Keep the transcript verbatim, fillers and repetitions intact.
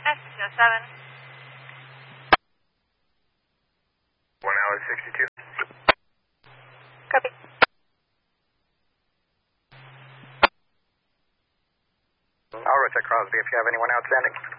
S two oh seven. one Alex sixty-two. Copy. I'll rotate Crosby if you have anyone outstanding.